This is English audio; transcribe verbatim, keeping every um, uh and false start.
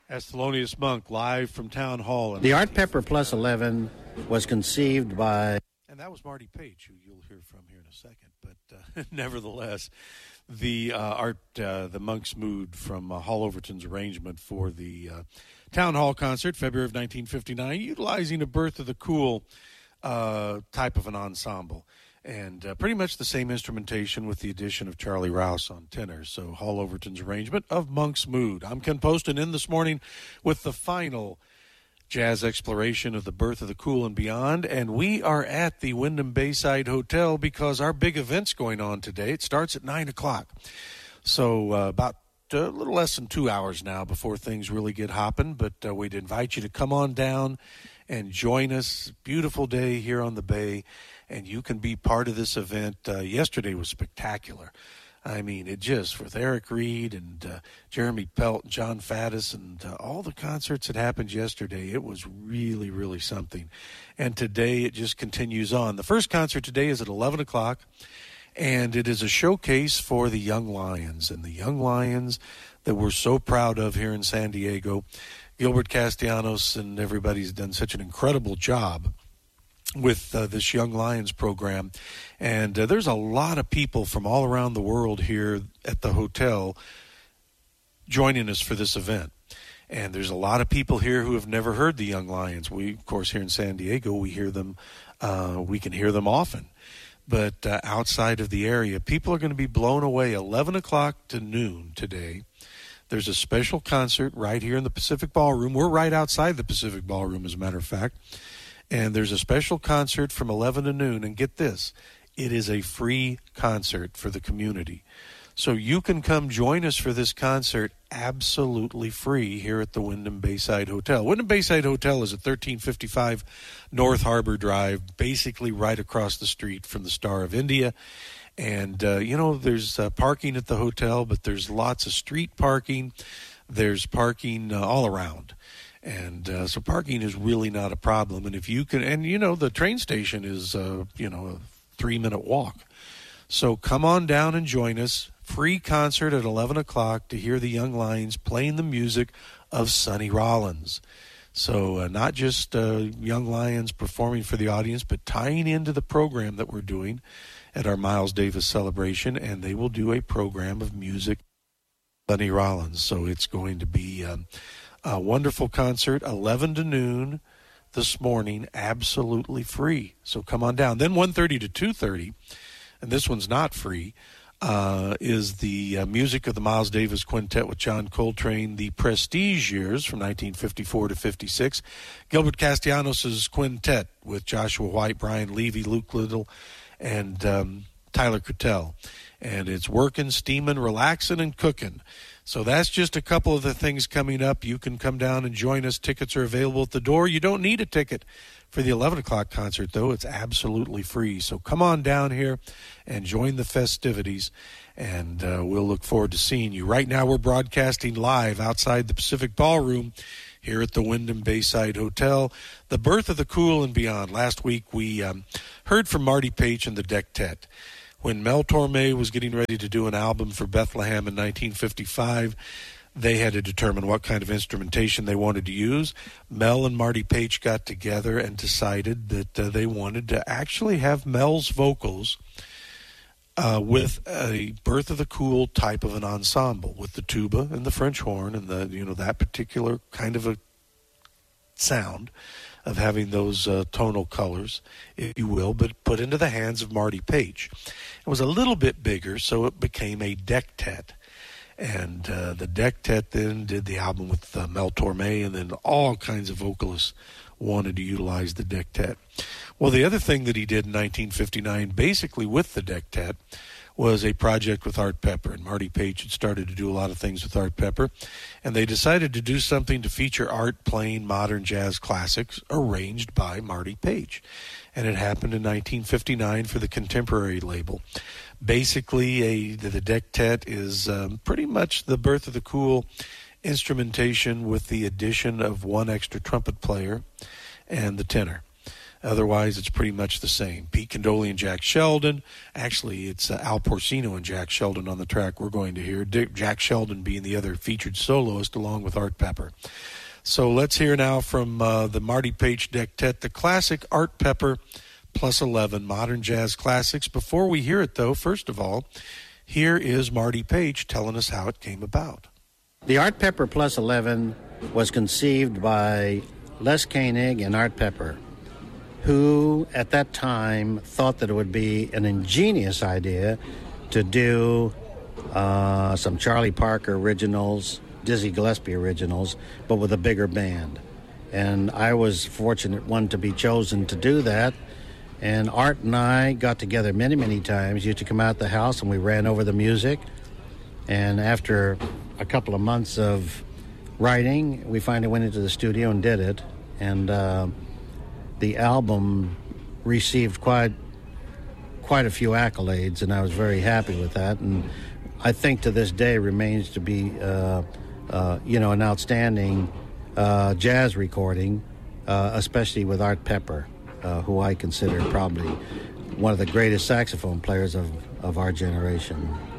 As Thelonious Monk, live from Town Hall. The Art Pepper Plus eleven was conceived by... And that was Marty Page, who you'll hear from here in a second. But uh, nevertheless, the uh, Art, uh, the Monk's Mood from uh, Hall Overton's arrangement for the uh, Town Hall concert, February of nineteen fifty-nine, utilizing a Birth of the Cool uh, type of an ensemble. And uh, pretty much the same instrumentation with the addition of Charlie Rouse on tenor. So Hall Overton's arrangement of Monk's Mood. I'm Ken Poston in this morning with the final jazz exploration of the Birth of the Cool and beyond. And we are at the Wyndham Bayside Hotel because our big event's going on today. It starts at nine o'clock. So uh, about a little less than two hours now before things really get hopping. But uh, we'd invite you to come on down and join us. Beautiful day here on the Bay. And you can be part of this event. Uh, yesterday was spectacular. I mean, it just, with Eric Reed and uh, Jeremy Pelt and John Faddis and uh, all the concerts that happened yesterday, it was really, really something. And today it just continues on. The first concert today is at eleven o'clock, and it is a showcase for the Young Lions. And the Young Lions that we're so proud of here in San Diego. Gilbert Castellanos and everybody's done such an incredible job with uh, this Young Lions program. And uh, there's a lot of people from all around the world here at the hotel joining us for this event. And there's a lot of people here who have never heard the Young Lions. We, of course, here in San Diego, we hear them, uh, we can hear them often. But uh, outside of the area, people are going to be blown away. eleven o'clock to noon today. There's a special concert right here in the Pacific Ballroom. We're right outside the Pacific Ballroom, as a matter of fact. And there's a special concert from eleven to noon. And get this, it is a free concert for the community. So you can come join us for this concert absolutely free here at the Wyndham Bayside Hotel. Wyndham Bayside Hotel is at thirteen fifty-five North Harbor Drive, basically right across the street from the Star of India. And, uh, you know, there's uh, parking at the hotel, but there's lots of street parking. There's parking uh, all around. And uh, so parking is really not a problem. And if you can, and you know, the train station is, uh, you know, a three minute walk. So come on down and join us. Free concert at eleven o'clock to hear the Young Lions playing the music of Sonny Rollins. So uh, not just uh, Young Lions performing for the audience, but tying into the program that we're doing at our Miles Davis celebration. And they will do a program of music, Sonny Rollins. So it's going to be Um, a wonderful concert, eleven to noon this morning, absolutely free. So come on down. Then one thirty to two thirty, and this one's not free, uh, is the uh, music of the Miles Davis Quintet with John Coltrane, the Prestige years from nineteen fifty-four to fifty-six. Gilbert Castellanos' Quintet with Joshua White, Brian Levy, Luke Little, and um, Tyler Cotell. And it's working, steaming, relaxing, and cooking. So that's just a couple of the things coming up. You can come down and join us. Tickets are available at the door. You don't need a ticket for the eleven o'clock concert, though. It's absolutely free. So come on down here and join the festivities, and uh, we'll look forward to seeing you. Right now we're broadcasting live outside the Pacific Ballroom here at the Wyndham Bayside Hotel. The Birth of the Cool and beyond. Last week we um, heard from Marty Page and the Dectet. When Mel Torme was getting ready to do an album for Bethlehem in nineteen fifty-five, they had to determine what kind of instrumentation they wanted to use. Mel and Marty Page got together and decided that uh, they wanted to actually have Mel's vocals uh, with a Birth of the Cool type of an ensemble, with the tuba and the French horn and the, you know, that particular kind of a sound of having those uh, tonal colors, if you will, but put into the hands of Marty Page. It was a little bit bigger, so it became a Dectet. And uh, the Dectet then did the album with uh, Mel Torme, and then all kinds of vocalists wanted to utilize the Dectet. Well, the other thing that he did in nineteen fifty-nine, basically with the Dectet, was a project with Art Pepper. And Marty Page had started to do a lot of things with Art Pepper. And they decided to do something to feature Art playing modern jazz classics arranged by Marty Page. And it happened in nineteen fifty-nine for the Contemporary label. Basically, a, the Dectet is um, pretty much the Birth of the Cool instrumentation with the addition of one extra trumpet player and the tenor. Otherwise, it's pretty much the same. Pete Condoli and Jack Sheldon. Actually, it's uh, Al Porcino and Jack Sheldon on the track we're going to hear. Dick, Jack Sheldon being the other featured soloist along with Art Pepper. So let's hear now from uh, the Marty Page Dectet, the classic Art Pepper plus eleven modern jazz classics. Before we hear it, though, first of all, here is Marty Page telling us how it came about. The Art Pepper plus eleven was conceived by Les Koenig and Art Pepper, who at that time thought that it would be an ingenious idea to do uh, some Charlie Parker originals, Dizzy Gillespie originals, but with a bigger band. And I was fortunate one to be chosen to do that. And Art and I got together many, many times. Used to come out the house and we ran over the music. And after a couple of months of writing, we finally went into the studio and did it. And uh, the album received quite quite a few accolades, and I was very happy with that. And I think to this day remains to be, uh, uh, you know, an outstanding uh, jazz recording, uh, especially with Art Pepper, uh, who I consider probably one of the greatest saxophone players of, of our generation.